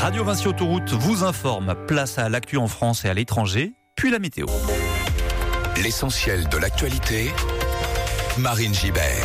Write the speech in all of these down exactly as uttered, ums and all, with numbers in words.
Radio Vinci Autoroute vous informe. Place à l'actu en France et à l'étranger, puis la météo. L'essentiel de l'actualité, Marine Gibert.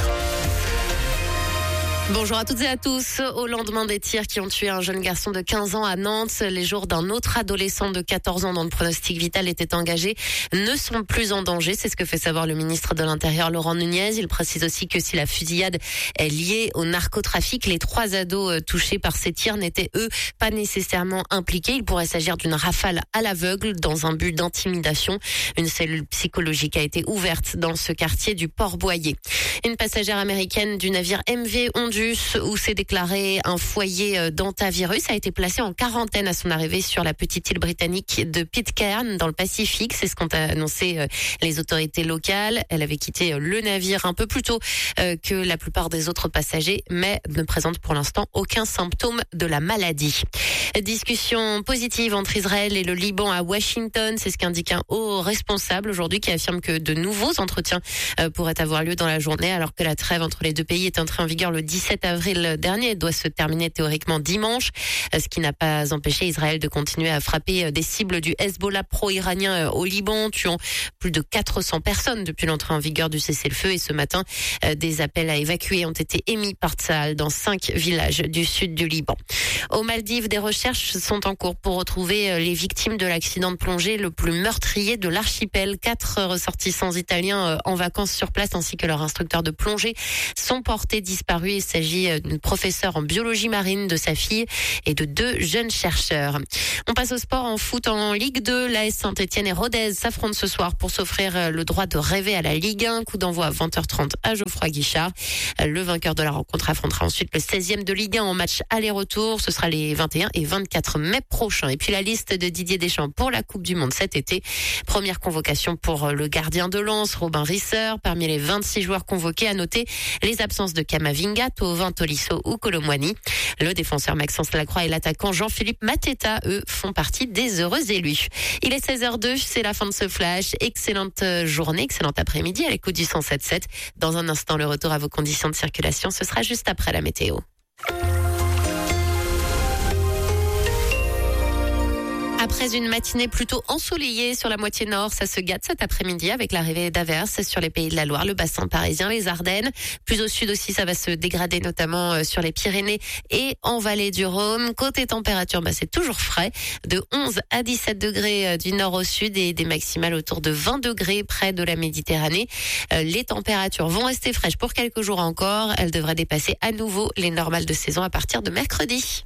Bonjour à toutes et à tous. Au lendemain des tirs qui ont tué un jeune garçon de quinze ans à Nantes, les jours d'un autre adolescent de quatorze ans dont le pronostic vital était engagé ne sont plus en danger. C'est ce que fait savoir le ministre de l'Intérieur Laurent Nunez. Il précise aussi que si la fusillade est liée au narcotrafic, les trois ados touchés par ces tirs n'étaient eux pas nécessairement impliqués. Il pourrait s'agir d'une rafale à l'aveugle dans un but d'intimidation. Une cellule psychologique a été ouverte dans ce quartier du Port-Boyer. Une passagère américaine du navire M V Honduras où s'est déclaré un foyer d'hantavirus a été placée en quarantaine à son arrivée sur la petite île britannique de Pitcairn dans le Pacifique. C'est ce qu'ont annoncé les autorités locales. Elle avait quitté le navire un peu plus tôt que la plupart des autres passagers, mais ne présente pour l'instant aucun symptôme de la maladie. Discussion positive entre Israël et le Liban à Washington. C'est ce qu'indique un haut responsable aujourd'hui qui affirme que de nouveaux entretiens pourraient avoir lieu dans la journée alors que la trêve entre les deux pays est entrée en vigueur le dix-sept avril dernier et doit se terminer théoriquement dimanche. Ce qui n'a pas empêché Israël de continuer à frapper des cibles du Hezbollah pro-iranien au Liban, tuant plus de quatre cents personnes depuis l'entrée en vigueur du cessez-le-feu. Et ce matin, des appels à évacuer ont été émis par Tsahal dans cinq villages du sud du Liban. Aux Maldives, des recherches sont en cours pour retrouver les victimes de l'accident de plongée le plus meurtrier de l'archipel. Quatre ressortissants italiens en vacances sur place ainsi que leur instructeur de plongée sont portés disparus. Il s'agit d'une professeure en biologie marine, de sa fille et de deux jeunes chercheurs. On passe au sport en foot en Ligue deux. L'A S Saint-Etienne et Rodez s'affrontent ce soir pour s'offrir le droit de rêver à la Ligue un. Coup d'envoi à vingt heures trente à Geoffroy Guichard. Le vainqueur de la rencontre affrontera ensuite le seizième de Ligue un en match aller-retour. Ce sera les vingt et un et vingt-quatre mai prochains. Et puis la liste de Didier Deschamps pour la Coupe du Monde cet été. Première convocation pour le gardien de Lens, Robin Risser. Parmi les vingt-six joueurs convoqués, à noter les absences de Camavinga, Thauvin, Tolisso ou Colomwani. Le défenseur Maxence Lacroix et l'attaquant Jean-Philippe Mateta, eux, font partie des heureux élus. Il est seize heures deux, c'est la fin de ce flash. Excellente journée, excellent après-midi à l'écoute du cent sept virgule sept. Dans un instant, le retour à vos conditions de circulation, ce sera juste après la météo. Après une matinée plutôt ensoleillée sur la moitié nord, ça se gâte cet après-midi avec l'arrivée d'averses sur les pays de la Loire, le bassin parisien, les Ardennes. Plus au sud aussi, ça va se dégrader notamment sur les Pyrénées et en vallée du Rhône. Côté température, bah, c'est toujours frais, de onze à dix-sept degrés du nord au sud et des maximales autour de vingt degrés près de la Méditerranée. Les températures vont rester fraîches pour quelques jours encore. Elles devraient dépasser à nouveau les normales de saison à partir de mercredi.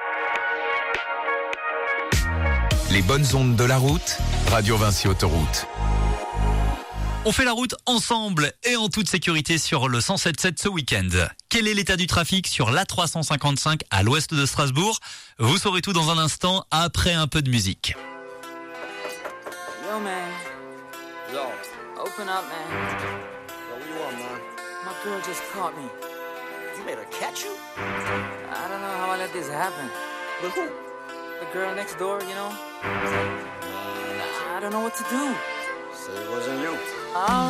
Les bonnes ondes de la route, Radio Vinci Autoroute. On fait la route ensemble et en toute sécurité sur le cent sept virgule sept ce week-end. Quel est l'état du trafic sur l'A trois cent cinquante-cinq à l'ouest de Strasbourg? Vous saurez tout dans un instant après un peu de musique. Yo man, yo, open up man. Yo, what you want, man? My girl just caught me. You made her catch you? I don't know how I let this happen. With who? The girl next door, you know? I don't know what to do. Say it wasn't you. Oh.